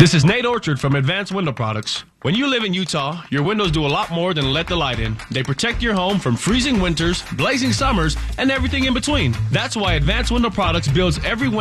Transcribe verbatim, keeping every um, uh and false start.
This is Nate Orchard from Advanced Window Products. When you live in Utah, your windows do a lot more than let the light in. They protect your home from freezing winters, blazing summers, and everything in between. That's why Advanced Window Products builds every window